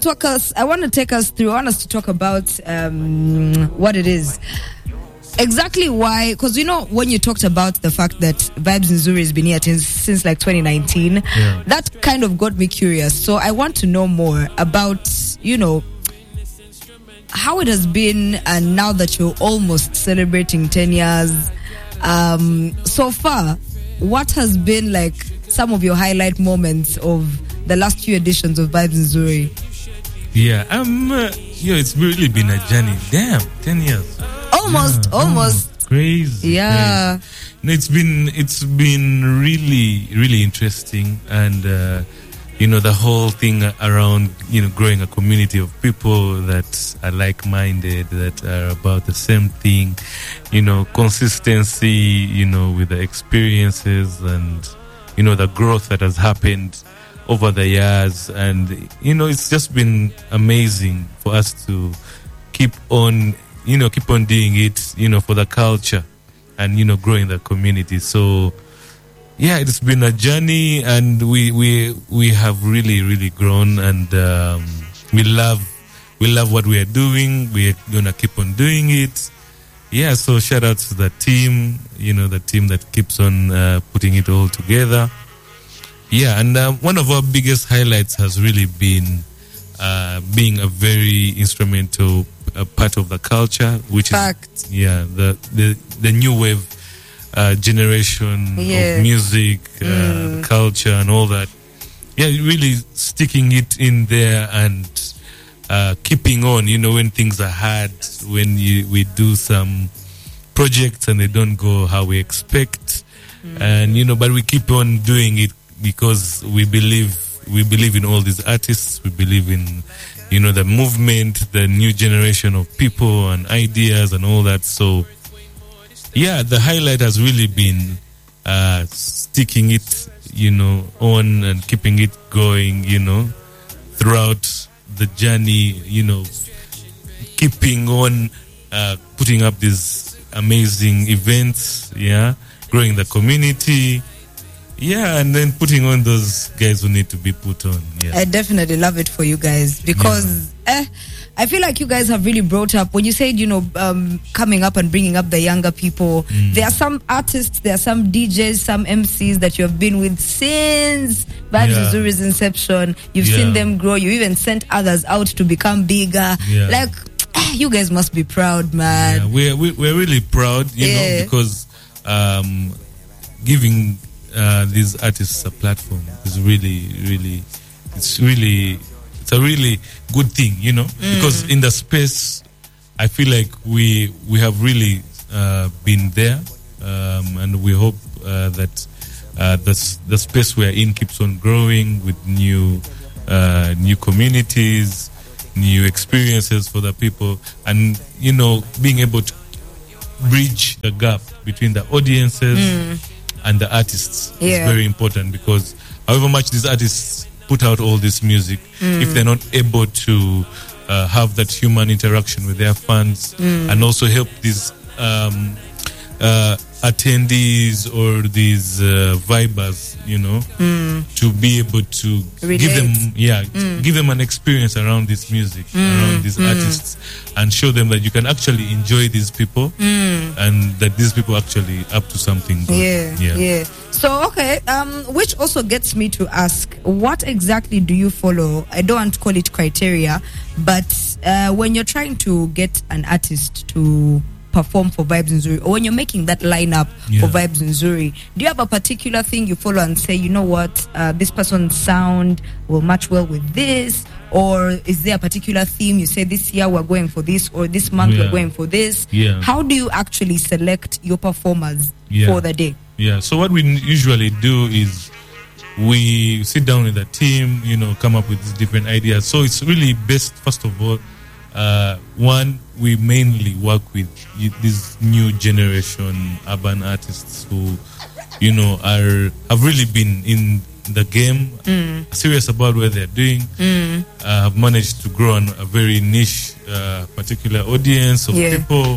to take us through. I want us to talk about what it is. Exactly why, because when you talked about the fact that Vibes Nzuri has been here since like 2019, that kind of got me curious. So I want to know more about, how it has been, and now that you're almost celebrating 10 years, so far, what has been like some of your highlight moments of the last few editions of Vibes Nzuri? Yeah, it's really been a journey. Damn, 10 years. Almost. Crazy. Yeah. Crazy. It's been really, really interesting, and the whole thing around growing a community of people that are like-minded, that are about the same thing, consistency, with the experiences and the growth that has happened over the years, and it's just been amazing for us to keep on doing it, for the culture and, growing the community. So, yeah, it's been a journey, and we have really, really grown, and we love what we are doing. We're going to keep on doing it. Yeah, so shout out to the team, the team that keeps on putting it all together. Yeah, and one of our biggest highlights has really been being a very instrumental part of the culture, which is the new wave generation of music, culture, and all that. Yeah, really sticking it in there and keeping on. When things are hard, when we do some projects and they don't go how we expect, and but we keep on doing it because we believe in all these artists. We believe in the movement, the new generation of people and ideas and all that. So yeah, the highlight has really been sticking it on and keeping it going throughout the journey, keeping on putting up these amazing events, growing the community. Yeah, and then putting on those guys who need to be put on. Yeah. I definitely love it for you guys because I feel like you guys have really brought up, when you said, coming up and bringing up the younger people, there are some artists, there are some DJs, some MCs that you have been with since Vibes Nzuri's inception. You've seen them grow. You even sent others out to become bigger. Yeah. Like, you guys must be proud, man. Yeah, we're really proud, because giving these artists a platform is really it's a really good thing, because in the space I feel like we have really been there, and we hope that the space we're in keeps on growing with new communities, new experiences for the people, and being able to bridge the gap between the audiences and the artists is very important, because however much these artists put out all this music, if they're not able to have that human interaction with their fans and also help these attendees or these vibers, to be able to give them an experience around this music, around these artists, and show them that you can actually enjoy these people and that these people actually up to something good. Yeah. So, okay, which also gets me to ask, what exactly do you follow? I don't want to call it criteria, but when you're trying to get an artist to perform for Vibes Nzuri, or when you're making that lineup for Vibes Nzuri, do you have a particular thing you follow and say, this person's sound will match well with this? Or is there a particular theme you say, this year we're going for this, or this month we're going for this? How do you actually select your performers for the day? So what we usually do is we sit down with the team, come up with these different ideas. So it's really best, first of all, one, we mainly work with these new generation urban artists who, have really been in the game, serious about what they're doing, have managed to grow on a very niche, particular audience of people,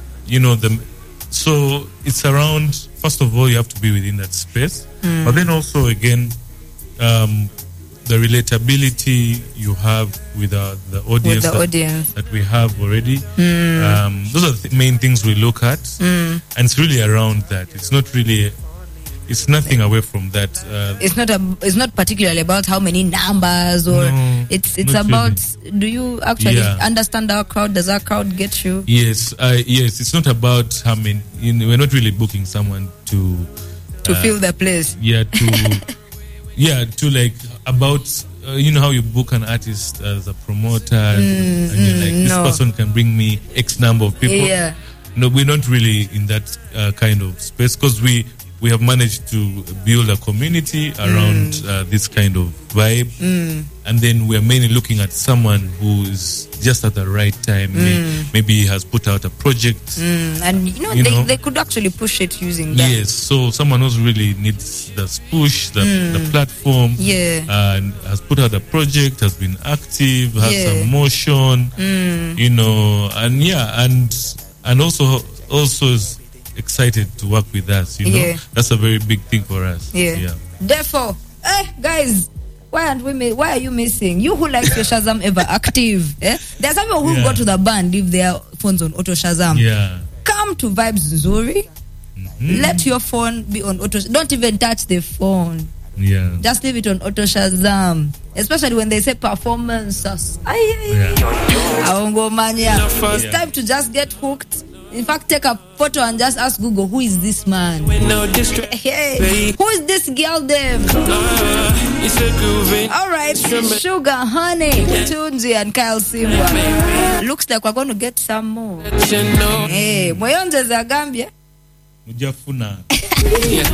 so it's around, first of all, you have to be within that space, but then also, again, the relatability you have with the audience, that we have already. Those are the main things we look at, and it's really around that. It's not really. It's nothing away from that. It's not particularly about how many numbers, or it's about really. Do you actually understand our crowd? Does our crowd get you? Yes, yes. It's not about how many. We're not really booking someone to fill the place. Yeah, to like about how you book an artist as a promoter, and you're like, this person can bring me X number of people. Yeah. No, we're not really in that kind of space, because we have managed to build a community around this kind of vibe, and then we're mainly looking at someone who is just at the right time. Maybe he has put out a project, and they could actually push it using that. Yes, so someone who really needs the push, the platform, and has put out a project, has been active, has some motion, and also is excited to work with us, That's a very big thing for us. Therefore, guys, why are you missing? You who likes your Shazam ever active? There's some people who go to the band leave their phones on auto Shazam. Come to Vibes Nzuri. Let your phone be on auto. Don't even touch the phone. Just leave it on auto Shazam. Especially when they say performance. It's time to just get hooked. In fact, take a photo and just ask Google, who is this man? Hey, who is this girl then? Alright, Sugar Honey, Tunji and Kyle Simba. Looks like we're going to get some more. Hey, Moyonze za Gambia. Mujafuna.